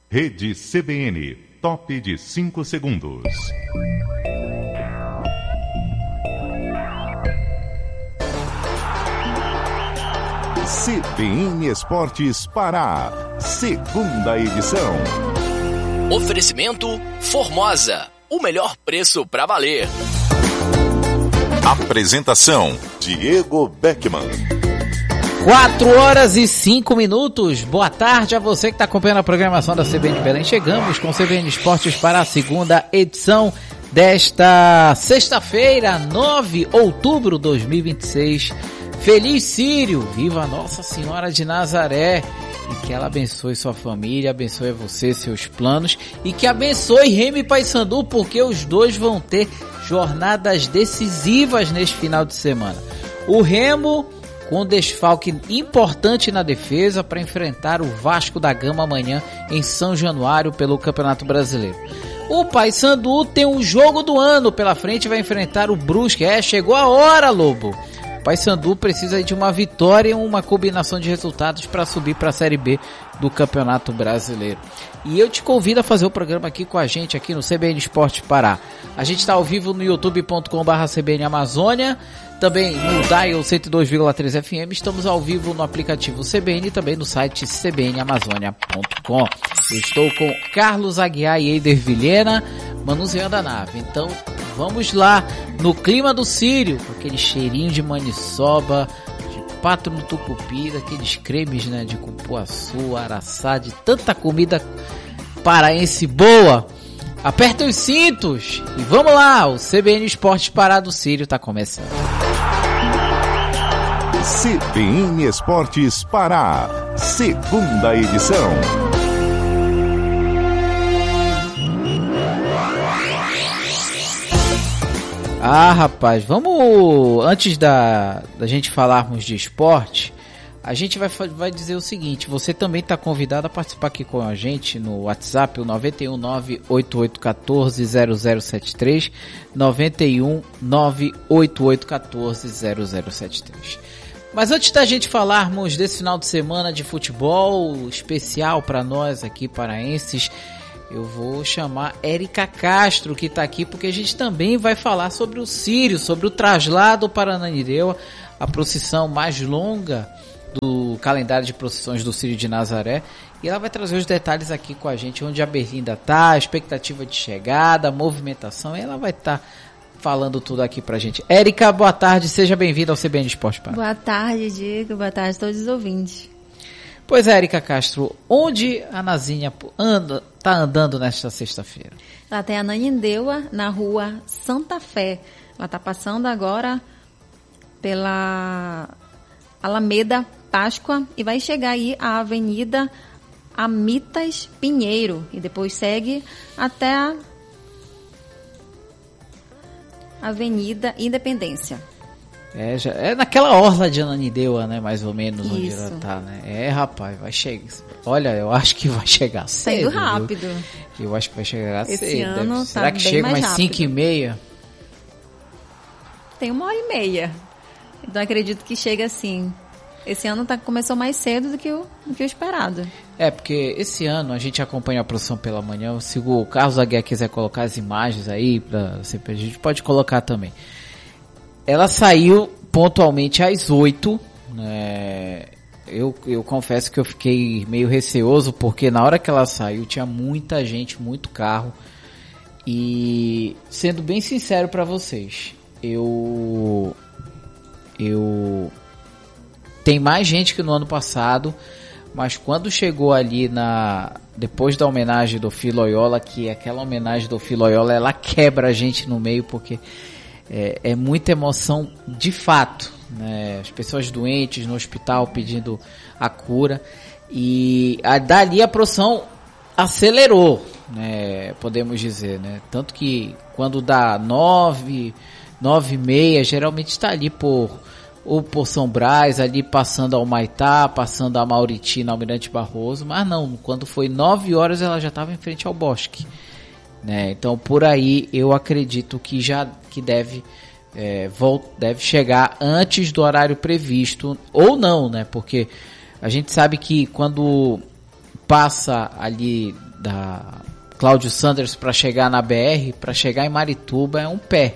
Rede CBN, top de 5 segundos. CBN Esportes Pará, segunda edição. Oferecimento Formosa, o melhor preço para valer. Apresentação, Diego Beckman. 4h05. Boa tarde a você que está acompanhando a programação da CBN Belém. Chegamos com o CBN Esportes para a segunda edição desta sexta-feira, 9 de outubro de 2026. Feliz Círio, viva Nossa Senhora de Nazaré, e que ela abençoe sua família, abençoe você, seus planos, e que abençoe Remo e Paysandu, porque os dois vão ter jornadas decisivas neste final de semana. O Remo com desfalque importante na defesa para enfrentar o Vasco da Gama amanhã em São Januário pelo Campeonato Brasileiro. O Paysandu tem um jogo do ano pela frente, vai enfrentar o Brusque. Chegou a hora, Lobo. O Paysandu precisa de uma vitória e uma combinação de resultados para subir para a Série B do Campeonato Brasileiro. E eu te convido a fazer o programa aqui com a gente, aqui no CBN Esporte Pará. A gente está ao vivo no youtube.com/CBN Amazônia, também no Dial 102,3 FM. Estamos ao vivo no aplicativo CBN e também no site cbnamazônia.com. Eu estou com Carlos Aguiar e Eider Vilhena, manuseando a nave. Então, vamos lá no clima do Círio, com aquele cheirinho de maniçoba, de pato no tucupi, daqueles cremes, né, de cupuaçu, araçá, de tanta comida paraense boa. Aperta os cintos e vamos lá, o CBN Esportes Pará do Círio está começando. CBN Esportes Pará, segunda edição. Rapaz, vamos, antes da gente falarmos de esporte, a gente vai dizer o seguinte: você também está convidado a participar aqui com a gente no WhatsApp, o 91988140073, 91988140073. Mas antes da gente falarmos desse final de semana de futebol especial para nós aqui paraenses, eu vou chamar Érica Castro, que está aqui, porque a gente também vai falar sobre o Círio, sobre o traslado para Ananindeua, a procissão mais longa do calendário de procissões do Círio de Nazaré. E ela vai trazer os detalhes aqui com a gente, onde a Berlinda está, a expectativa de chegada, a movimentação, e ela vai estar falando tudo aqui pra gente. Érica, boa tarde, seja bem-vinda ao CBN Esporte Pará. Boa tarde, Diego, boa tarde a todos os ouvintes. Pois é, Érica Castro, onde a Nazinha está andando nesta sexta-feira? Ela tem a Ananindeua, na rua Santa Fé. Ela está passando agora pela Alameda Páscoa e vai chegar aí à Avenida Amitas Pinheiro e depois segue até a Avenida Independência. É naquela orla de Ananindeua, né? Mais ou menos. Isso. Onde ela tá, né? Rapaz, vai chegar. Olha, eu acho que vai chegar cedo. Saindo rápido. Eu acho que vai chegar Esse cedo. ano Será tá que bem chega mais umas rápido. 5h30? Tem 1h30. Então acredito que chega assim. Esse ano começou mais cedo do que o esperado. Porque esse ano a gente acompanha a procissão pela manhã. Se o Carlos Aguiar quiser colocar as imagens aí, a gente pode colocar também. Ela saiu pontualmente às 8, né? Eu confesso que eu fiquei meio receoso, porque na hora que ela saiu tinha muita gente, muito carro. E sendo bem sincero para vocês, tem mais gente que no ano passado, mas quando chegou ali depois da homenagem do Filoiola, que aquela homenagem do Filoiola, ela quebra a gente no meio, porque é muita emoção de fato, né? As pessoas doentes no hospital pedindo a cura, e dali a procissão acelerou, né? Podemos dizer, né? Tanto que quando dá 9h30, geralmente está ali por São Brás, ali passando ao Maitá, passando a Mauritina, Almirante Barroso, mas não, quando foi 9 horas ela já estava em frente ao Bosque, né? Então por aí eu acredito que deve chegar antes do horário previsto, ou não, né? Porque a gente sabe que quando passa ali Cláudio Sanders para chegar na BR, para chegar em Marituba é um pé.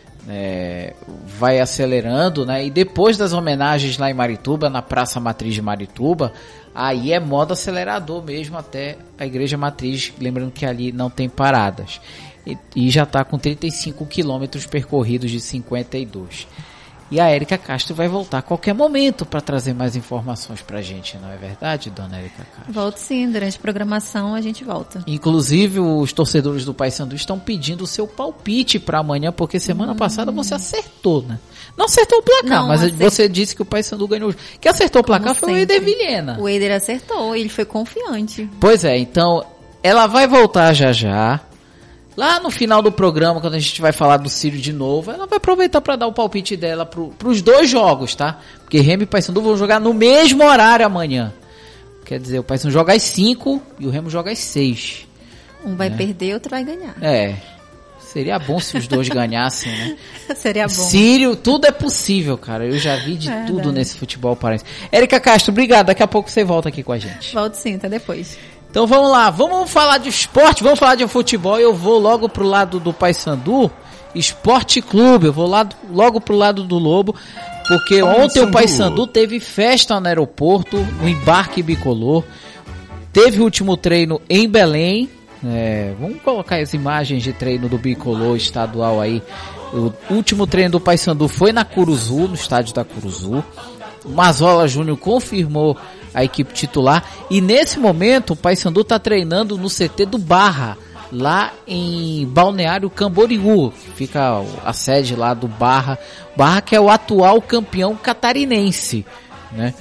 Vai acelerando, né? E depois das homenagens lá em Marituba, na Praça Matriz de Marituba, aí é modo acelerador mesmo até a Igreja Matriz, lembrando que ali não tem paradas. E já está com 35 quilômetros percorridos de 52. E a Érica Castro vai voltar a qualquer momento para trazer mais informações para a gente, não é verdade, dona Érica Castro? Volto sim, durante a programação a gente volta. Inclusive, os torcedores do Paysandu estão pedindo o seu palpite para amanhã, porque semana passada você acertou, né? Não acertou o placar, mas você disse que o Paysandu ganhou. Quem acertou o placar foi o Eider Vilhena. O Eider acertou, ele foi confiante. Pois é, então ela vai voltar já. Lá no final do programa, quando a gente vai falar do Círio de novo, ela vai aproveitar para dar o palpite dela pros 2 jogos, tá? Porque Remo e Paysandu vão jogar no mesmo horário amanhã. Quer dizer, o Paysandu joga às 5 e o Remo joga às 6. Um vai perder, outro vai ganhar. Seria bom se os 2 ganhassem, né? Seria bom. Círio, tudo é possível, cara. Eu já vi de tudo nesse futebol paraense. Érica Castro, obrigado. Daqui a pouco você volta aqui com a gente. Volto sim, até depois. Então vamos lá, vamos falar de esporte, vamos falar de futebol. Eu vou logo pro lado do Paysandu Esporte Clube, eu vou logo pro lado do Lobo, porque ontem o Paysandu teve festa no aeroporto, no embarque bicolor, teve o último treino em Belém, vamos colocar as imagens de treino do bicolor estadual aí. O último treino do Paysandu foi na Curuzu, no estádio da Curuzu. O Mazola Júnior confirmou a equipe titular e nesse momento o Paysandu está treinando no CT do Barra, lá em Balneário Camboriú, fica a sede lá do Barra que é o atual campeão catarinense, né?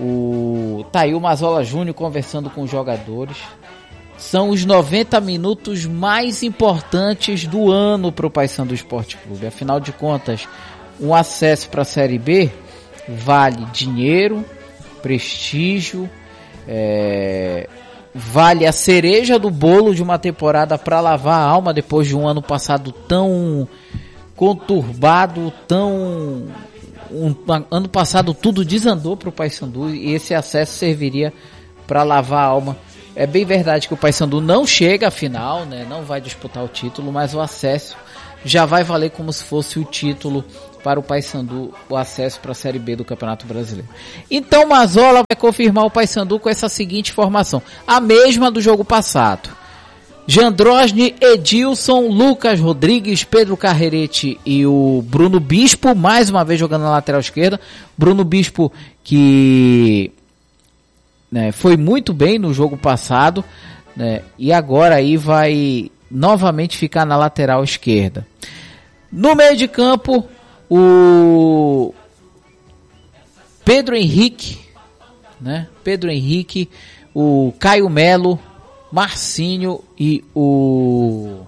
Tá aí o Mazola Júnior conversando com os jogadores. São os 90 minutos mais importantes do ano para o Paysandu Esporte Clube. Afinal de contas, um acesso para a Série B vale dinheiro, prestígio, vale a cereja do bolo de uma temporada para lavar a alma depois de um ano passado tão conturbado, ano passado tudo desandou para o Paysandu e esse acesso serviria para lavar a alma. É bem verdade que o Paysandu não chega à final, né? Não vai disputar o título, mas o acesso já vai valer como se fosse o título para o Paysandu, o acesso para a Série B do Campeonato Brasileiro. Então o Mazola vai confirmar o Paysandu com essa seguinte formação, a mesma do jogo passado. Jandrosne, Edilson, Lucas Rodrigues, Pedro Carrerete e o Bruno Bispo, mais uma vez jogando na lateral esquerda. Bruno Bispo que foi muito bem no jogo passado, né, e agora aí vai novamente ficar na lateral esquerda. No meio de campo, o Pedro Henrique, o Caio Melo, Marcinho e o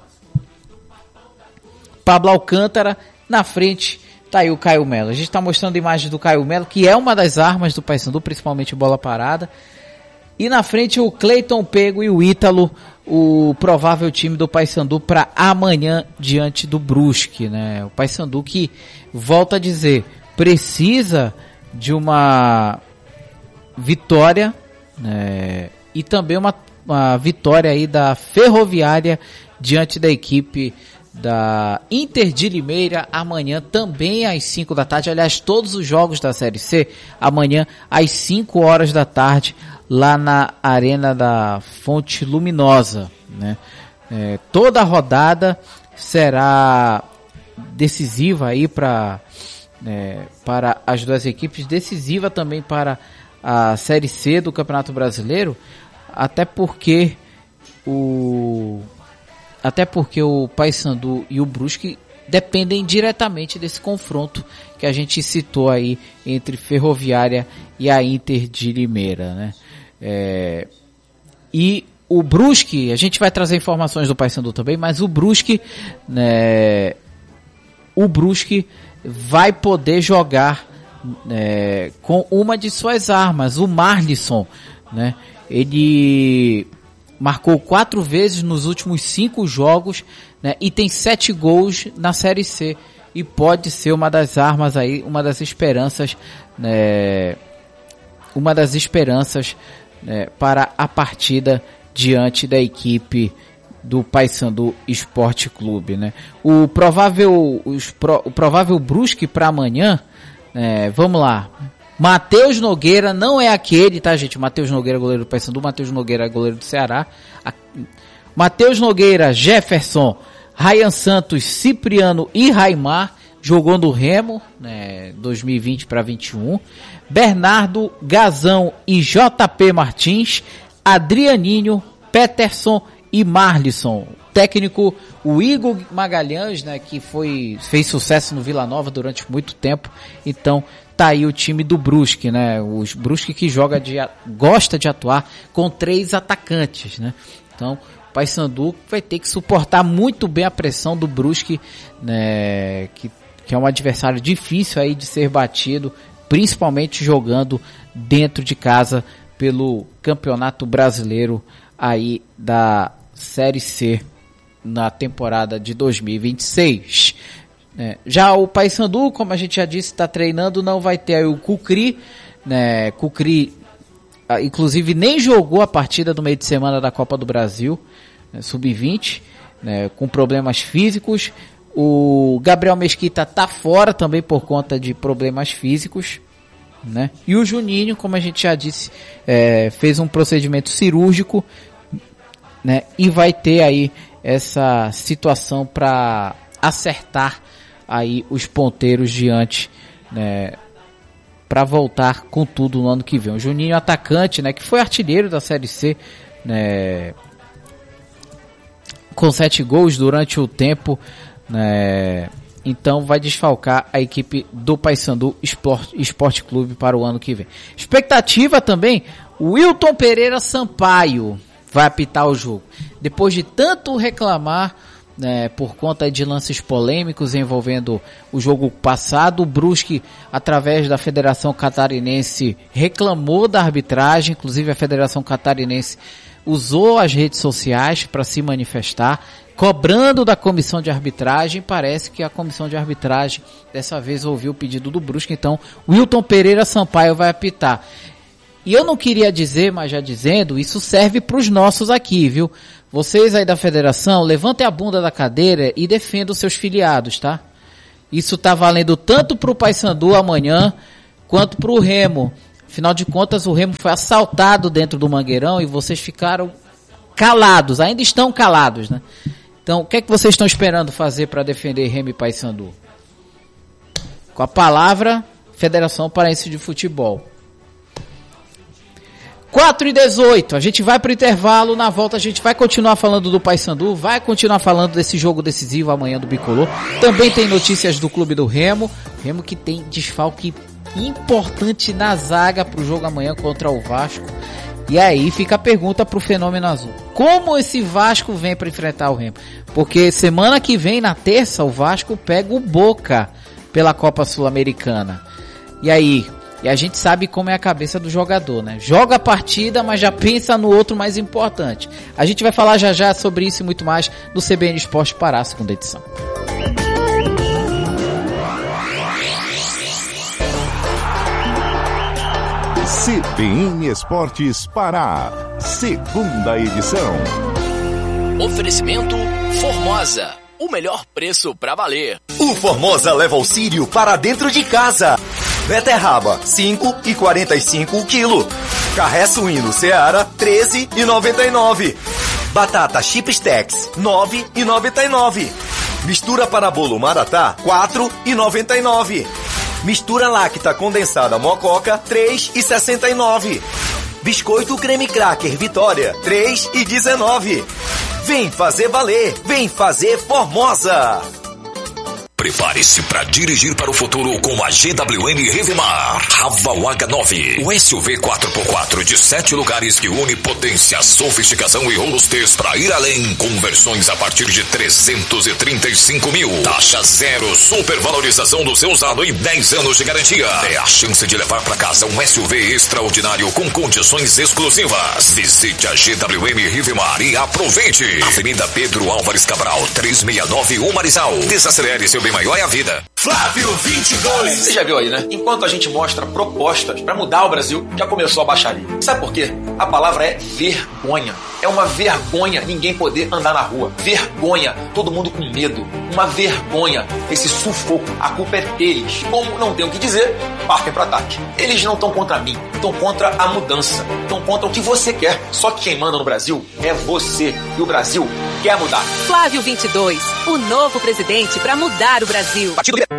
Pablo Alcântara. Na frente tá aí o Caio Melo. A gente está mostrando imagens do Caio Melo, que é uma das armas do Paysandu, principalmente bola parada. E na frente o Cleiton Pego e o Ítalo, o provável time do Paysandu para amanhã diante do Brusque, né? O Paysandu que, volta a dizer, precisa de uma vitória, né? E também uma vitória aí da Ferroviária diante da equipe da Inter de Limeira amanhã também às 5 da tarde. Aliás, todos os jogos da Série C amanhã às 5 horas da tarde lá na Arena da Fonte Luminosa, né? Toda a rodada será decisiva aí para as duas equipes, decisiva também para a Série C do Campeonato Brasileiro, até porque o Paysandu e o Brusque dependem diretamente desse confronto que a gente citou aí entre Ferroviária e a Inter de Limeira, né? E o Brusque, a gente vai trazer informações do Paysandu também, mas o Brusque, né, vai poder jogar com uma de suas armas, o Marlisson, né? Ele marcou 4 vezes nos últimos 5 jogos, né, e tem 7 gols na Série C e pode ser uma das armas aí, uma das esperanças, né, para a partida diante da equipe do Paysandu Esporte Clube, né? O provável Brusque para amanhã, vamos lá. Matheus Nogueira não é aquele, tá, gente? Matheus Nogueira, goleiro do Paysandu. Matheus Nogueira, goleiro do Ceará. Matheus Nogueira, Jefferson, Ryan Santos, Cipriano e Raimar. Jogou no Remo, 2020 para 21. Bernardo, Gazão e JP Martins. Adrianinho, Peterson e Marlisson. Técnico, o Igor Magalhães, que fez sucesso no Vila Nova durante muito tempo. Então, tá aí o time do Brusque, Os Brusque que gosta de atuar com 3 atacantes, Então, o Paysandu vai ter que suportar muito bem a pressão do Brusque, que é um adversário difícil aí de ser batido, principalmente jogando dentro de casa pelo Campeonato Brasileiro aí da Série C na temporada de 2026. Já o Paysandu, como a gente já disse, está treinando, não vai ter aí o Kukri, Kukri, inclusive nem jogou a partida do meio de semana da Copa do Brasil, Sub-20, com problemas físicos. O Gabriel Mesquita tá fora também por conta de problemas físicos, E o Juninho, como a gente já disse, fez um procedimento cirúrgico, e vai ter aí essa situação para acertar aí os ponteiros diante, para voltar com tudo no ano que vem. O Juninho, atacante, que foi artilheiro da Série C, com 7 gols durante o tempo, então vai desfalcar a equipe do Paysandu Esporte Clube para o ano que vem. Expectativa também, o Wilton Pereira Sampaio vai apitar o jogo. Depois de tanto reclamar, por conta de lances polêmicos envolvendo o jogo passado, o Brusque, através da Federação Catarinense, reclamou da arbitragem. Inclusive a Federação Catarinense usou as redes sociais para se manifestar, cobrando da comissão de arbitragem. Parece que a comissão de arbitragem dessa vez ouviu o pedido do Brusque, então Wilton Pereira Sampaio vai apitar. E eu não queria dizer, mas já dizendo, isso serve para os nossos aqui, viu? Vocês aí da federação, levantem a bunda da cadeira e defendam seus filiados, tá? Isso tá valendo tanto para o Paysandu amanhã, quanto para o Remo. Afinal de contas, o Remo foi assaltado dentro do Mangueirão e vocês ficaram calados, ainda estão calados, Então, o que é que vocês estão esperando fazer para defender Remo e Paysandu? Com a palavra, Federação Paraense de Futebol. 4h18, a gente vai para o intervalo, na volta a gente vai continuar falando do Paysandu, vai continuar falando desse jogo decisivo amanhã do Bicolor. Também tem notícias do clube do Remo, Remo que tem desfalque importante na zaga para o jogo amanhã contra o Vasco. E aí fica a pergunta para o Fenômeno Azul, como esse Vasco vem para enfrentar o Remo? Porque semana que vem, na terça, o Vasco pega o Boca pela Copa Sul-Americana. E aí... E a gente sabe como é a cabeça do jogador, Joga a partida, mas já pensa no outro mais importante. A gente vai falar já sobre isso e muito mais no CBN Esporte Pará, segunda edição. CBN Esportes Pará, segunda edição. Oferecimento Formosa, o melhor preço pra valer. O Formosa leva o Sírio para dentro de casa. Beterraba, 5,45 o quilo. Carré suíno Seara, 13,99. Batata Chips Tex, 9,99. Mistura para bolo Maratá, 4,99. Mistura Lacta condensada Mococa, 3,69. Biscoito Creme Cracker Vitória, 3,19. Vem fazer valer, vem fazer Formosa. Prepare-se para dirigir para o futuro com a GWM Revemar. Raval H9, o SUV 4x4 de 7 lugares que une potência, sofisticação e robustez para ir além, com versões a partir de 335 mil. Taxa zero, supervalorização do seu usado e 10 anos de garantia. É a chance de levar para casa um SUV extraordinário com condições exclusivas. Visite a GWM Revemar e aproveite. Avenida Pedro Álvares Cabral, 369 Umarizal. Desacelere seu bem maior é a vida. Flávio 22. Você já viu aí, né? Enquanto a gente mostra propostas para mudar o Brasil, já começou a baixaria. Sabe por quê? A palavra é vergonha. É uma vergonha ninguém poder andar na rua. Vergonha, todo mundo com medo. Uma vergonha, esse sufoco. A culpa é deles. Como não tem o que dizer, partem para ataque. Eles não estão contra mim, estão contra a mudança. Estão contra o que você quer. Só que quem manda no Brasil é você. E o Brasil quer mudar. Flávio 22, o novo presidente para mudar o Brasil.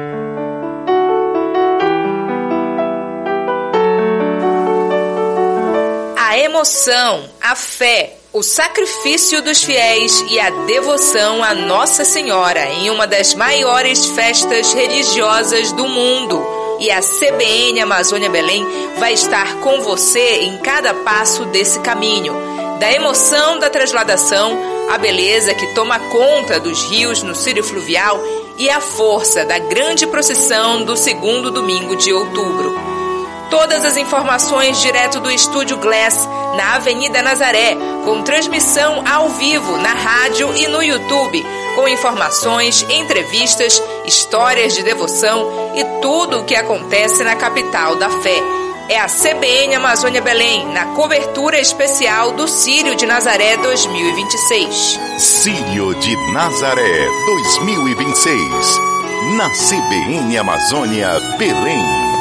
A emoção, a fé, o sacrifício dos fiéis e a devoção a Nossa Senhora em uma das maiores festas religiosas do mundo. E a CBN Amazônia Belém vai estar com você em cada passo desse caminho. Da emoção da transladação, a beleza que toma conta dos rios no Círio Fluvial e a força da grande procissão do segundo domingo de outubro. Todas as informações direto do Estúdio Glass, na Avenida Nazaré, com transmissão ao vivo na rádio e no YouTube, com informações, entrevistas, histórias de devoção e tudo o que acontece na capital da fé. É a CBN Amazônia Belém, na cobertura especial do Círio de Nazaré 2026. Círio de Nazaré 2026, na CBN Amazônia Belém.